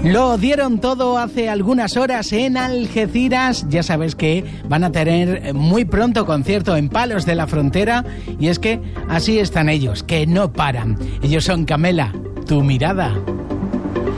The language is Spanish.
Lo dieron todo hace algunas horas en Algeciras. Ya sabes que van a tener muy pronto concierto en Palos de la Frontera. Y es que así están ellos, que no paran. Ellos son Camela, Tu Mirada.